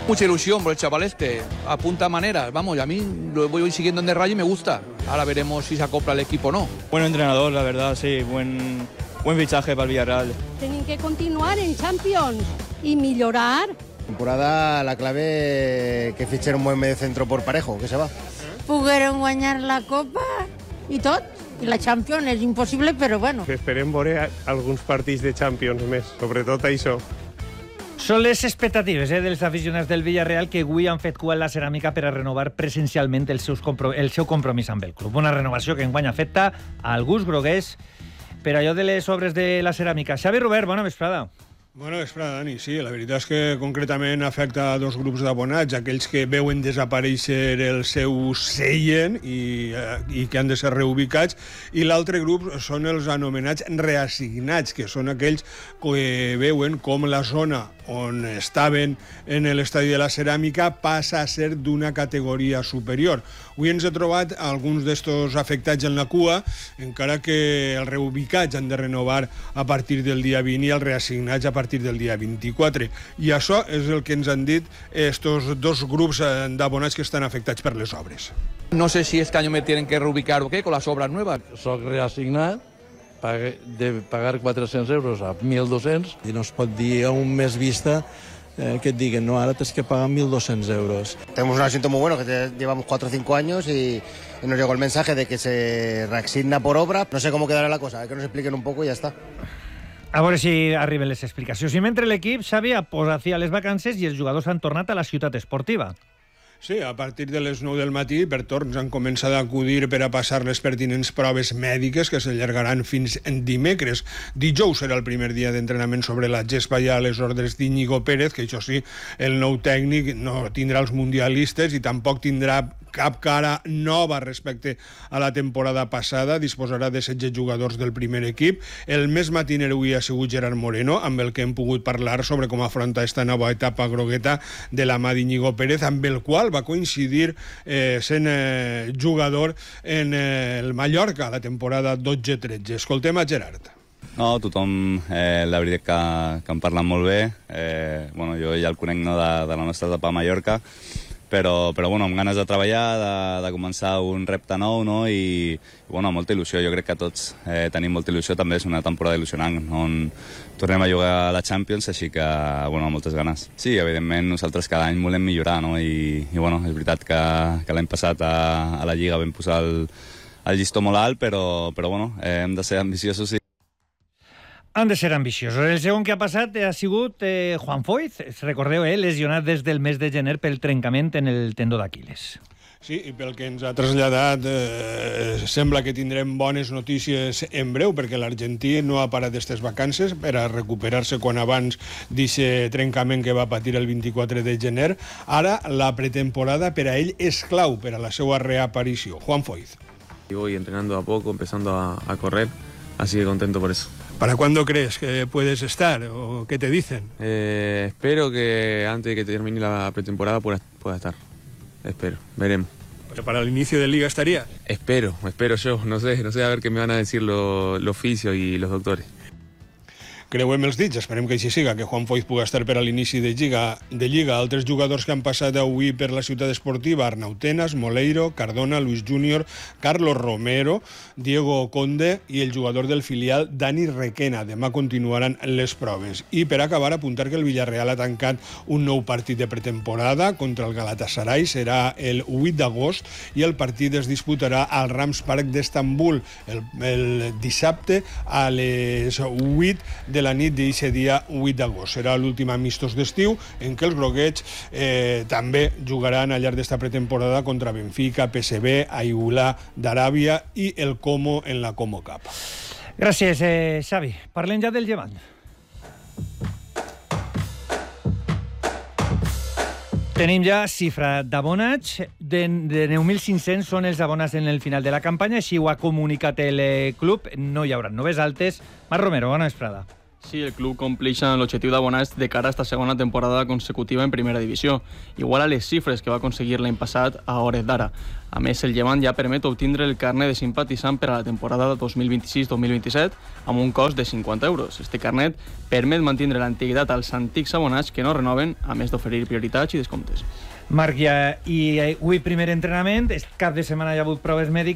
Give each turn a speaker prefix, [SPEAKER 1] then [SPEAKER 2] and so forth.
[SPEAKER 1] Mucha ilusión por el chaval este, apunta maneras, vamos, a mí lo voy siguiendo en The Rayo y me gusta. Ahora veremos si se acopla el equipo o no.
[SPEAKER 2] Buen entrenador, la verdad, sí, buen fichaje para el Villarreal.
[SPEAKER 3] Tienen que continuar en Champions y mejorar.
[SPEAKER 4] Temporada, la clave que fitxer un buen mediocentro por Parejo, que se va.
[SPEAKER 3] Pogueren guanyar la Copa i tot. I la Champions és impossible, però bueno.
[SPEAKER 5] Esperem veure alguns partits de Champions més, sobretot això.
[SPEAKER 6] Són les expectatives dels aficionats del Villarreal que avui han fet cua en la ceràmica per a renovar presencialment el seu compromís amb el club. Una renovació que enguany afecta al gust groguès per allò de les obres de la ceràmica. Xavi Robert, bona vesprada.
[SPEAKER 7] Bona vesprada, Dani. Sí, la veritat és que concretament afecta a dos grups d'abonats, aquells que veuen desaparèixer el seu seient i que han de ser reubicats, i l'altre grup són els anomenats reassignats, que són aquells que veuen com la zona on estaven en l'estadi de la ceràmica passa a ser d'una categoria superior. Avui ens he trobat alguns d'estos afectats en la cua, encara que els reubicats han de renovar a partir del dia 20 i els reassignats a partir del dia 24. I això és el que ens han dit estos dos grups d'abonats que estan afectats per les obres.
[SPEAKER 1] No sé si este año me tienen que reubicar o qué con las obras nuevas.
[SPEAKER 8] Soc reassignat, de pagar 400 euros a 1.200 i no es pot dir a un mes vista que et diguen, no, ara tens que pagar 1.200 euros.
[SPEAKER 4] Tenemos un asiento muy bueno, que llevamos 4 o 5 años y nos llegó el mensaje de que se reasigna por obra. No sé cómo quedará la cosa, que nos expliquen un poco y ya está.
[SPEAKER 6] A veure si arriben les explicacions. I mentre l'equip, Xavi, ha posat fi a les vacances i els jugadors han tornat a la ciutat esportiva.
[SPEAKER 7] Sí, a partir de les 9 del matí, per torns, han començat a acudir per a passar les pertinents proves mèdiques que s'allargaran fins dimecres. Dijous serà el primer dia d'entrenament sobre la gespa i a les ordres d'Íñigo Pérez, que això sí, el nou tècnic no tindrà els mundialistes i tampoc tindrà cap cara nova respecte a la temporada passada. Disposarà de 16 jugadors del primer equip. El més matiner avui ha sigut Gerard Moreno, amb el que hem pogut parlar sobre com afronta esta nova etapa grogueta de la mà d'Íñigo Pérez, amb el qual va coincidir sent jugador en el Mallorca la temporada 12-13. Escoltem a Gerard.
[SPEAKER 2] No, tothom, la veritat que em parla molt bé. Bueno, jo ja el conec, no, de la nostra etapa a Mallorca, però bueno, amb ganes de treballar, de començar un repte nou, no? I bueno, molta il·lusió. Jo crec que tots tenim molta il·lusió. També és una temporada il·lusionant on tornem a jugar a la Champions, així que bueno, moltes ganes. Sí, evidentment nosaltres cada any volem millorar, no? I bueno, és veritat que l'any passat a la Lliga vam posar el llistó molt alt, però bueno, hem de ser ambiciosos i
[SPEAKER 6] Han de ser ambiciosos. El segon que ha passat ha sigut Juan Foyth. Recordeu, lesionat des del mes de gener pel trencament en el tendó d'Aquil·les.
[SPEAKER 7] Sí, i pel que ens ha traslladat, sembla que tindrem bones notícies en breu, perquè l'argentí no ha parat d'estes vacances per a recuperar-se quan abans d'aquest trencament que va patir el 24 de gener. Ara, la pretemporada per a ell és clau per a la seva reaparició. Juan Foyth.
[SPEAKER 9] Voy entrenando a poco, empezando a correr, así que contento por eso.
[SPEAKER 7] ¿Para cuándo crees que puedes estar o qué te dicen?
[SPEAKER 9] Espero que antes de que termine la pretemporada pueda estar. Espero, veremos.
[SPEAKER 7] ¿Pero para el inicio de liga estaría?
[SPEAKER 9] Espero yo, no sé a ver qué me van a decir los fisios y los doctores.
[SPEAKER 7] Creuem els dits, esperem que així siga, que Juan Foyth pugui estar per a l'inici de Lliga. Altres jugadors que han passat avui per la ciutat esportiva: Arnau Tenas, Moleiro, Cardona, Luis Júnior, Carlos Romero, Diego Conde i el jugador del filial Dani Requena. Demà continuaran les proves. I per acabar, apuntar que el Villarreal ha tancat un nou partit de pretemporada contra el Galatasaray. Serà el 8 d'agost i el partit es disputarà al Rams Park d'Estambul el dissabte a les 8 de la nit d'aquest dia 8 d'agost. Serà l'últim amistós d'estiu en què els groguets també jugaran al llarg d'esta pretemporada contra Benfica, PSV, Aigulà d'Aràbia i el Como en la Como Cup.
[SPEAKER 6] Gràcies, Xavi. Parlem ja del Llevant. Tenim ja xifra d'abonats. De 9.500 són els abonats en el final de la campanya, així ho ha comunicat el club. No hi haurà noves altes. Marc Romero, bona vesprada.
[SPEAKER 10] Sí, el club compleix amb l'objectiu d'abonar de cara a esta segona temporada consecutiva en primera divisió, igual a les xifres que va aconseguir l'any passat a hores d'ara. A més, el Llevant ja permet obtindre el carnet de simpatitzant per a la temporada 2026-2027 amb un cost de 50 euros. Este carnet permet mantenir l'antiguitat als antics abonats que no renoven, a més d'oferir prioritats i descomptes.
[SPEAKER 6] Marc, i avui primer entrenament, cap de setmana hi ha hagut proves mèdiques.